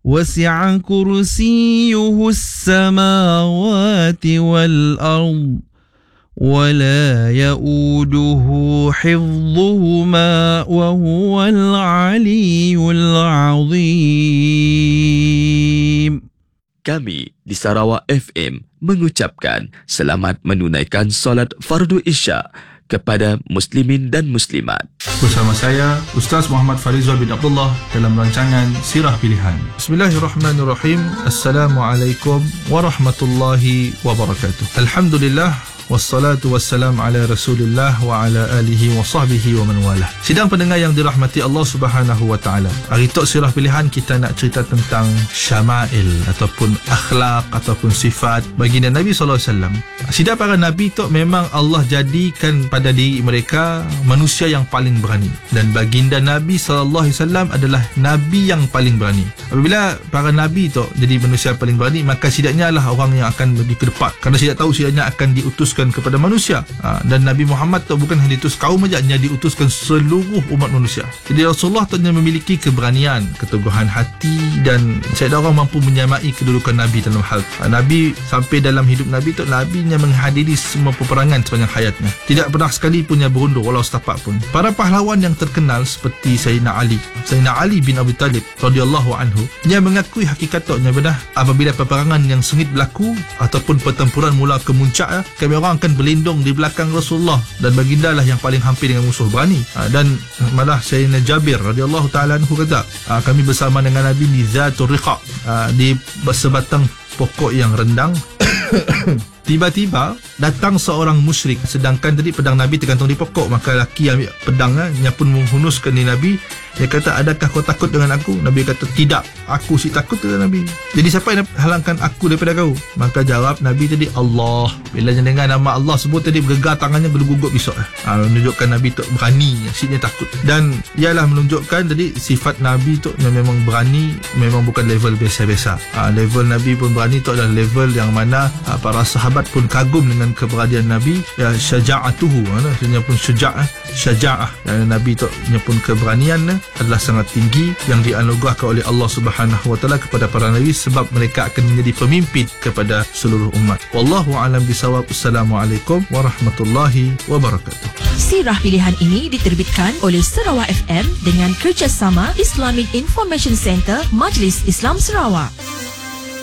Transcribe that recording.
وسع كرسيه السماوات والأرض ولا يؤوده حفظهما وهو العلي العظيم. Kami di Sarawak FM mengucapkan selamat menunaikan solat fardu Isya kepada muslimin dan muslimat. Bersama saya Ustaz Muhammad Farizal bin Abdullah dalam rancangan Sirah Pilihan. Bismillahirrahmanirrahim. Assalamualaikum warahmatullahi wabarakatuh. Alhamdulillah wassalatu wassalam ala Rasulillah wa ala alihi wa sahbihi wa man walah. Sidang pendengar yang dirahmati Allah Subhanahu wa taala. Hari Tok Sirah Pilihan kita nak cerita tentang syama'il ataupun akhlak ataupun sifat baginda Nabi sallallahu alaihi wasallam. Sidang para nabi Tok memang Allah jadikan pada diri mereka manusia yang paling berani, dan baginda Nabi sallallahu alaihi wasallam adalah nabi yang paling berani. Apabila para nabi Tok jadi manusia paling berani, maka sidaknya lah orang yang akan lebih ke depan, kerana sidak tahu sidaknya akan diutus kepada manusia. Dan Nabi Muhammad tu bukan hanya diutus kaum saja, dia diutuskan seluruh umat manusia. Jadi Rasulullah tu memiliki keberanian, keteguhan hati, dan saya orang mampu menyamai kedudukan Nabi dalam hal Nabi. Sampai dalam hidup Nabi tu, Nabi yang menghadiri semua peperangan sepanjang hayatnya, tidak pernah sekali punya berundur walau setapak pun. Para pahlawan yang terkenal seperti Sayyidina Ali bin Abi Talib radhiyallahu anhu, dia mengakui hakikatnya benar apabila peperangan yang sengit berlaku ataupun pertempuran mula kemuncak, kami orang akan berlindung di belakang Rasulullah, dan baginda lah yang paling hampir dengan musuh berani. Dan malah Sayyidina Jabir radhiyallahu taala anhu kata, kami bersama dengan Nabi di Zatul Riqa, di sebatang pokok yang rendang. Tiba-tiba datang seorang musyrik, sedangkan tadi pedang Nabi tergantung di pokok. Maka laki ambil pedangnya pun menghunuskan di Nabi. Dia kata, adakah kau takut dengan aku? Nabi kata, tidak, aku si takut dengan Nabi. Jadi siapa yang halangkan aku daripada kau? Maka jawab Nabi tadi, Allah. Bila dia dengar nama Allah sebut tadi, bergegar tangannya bergugup besok. Menunjukkan Nabi tu berani, asyiknya takut. Dan ialah menunjukkan tadi sifat Nabi tu memang berani, memang bukan level biasa-biasa. Level Nabi pun berani tu adalah level yang mana para sahabat pun kagum dengan keberanian Nabi. Ya, syaja'atuhu, maksudnya pun syaja'ah. Dan Nabi tu pun keberanian adalah sangat tinggi yang dianugerahkan oleh Allah Subhanahu wa taala kepada para nabi, sebab mereka akan menjadi pemimpin kepada seluruh umat. Wallahu a'lam bisawab. Assalamualaikum warahmatullahi wabarakatuh. Sirah Pilihan ini diterbitkan oleh Sarawak FM dengan kerjasama Islamic Information Center Majlis Islam Sarawak.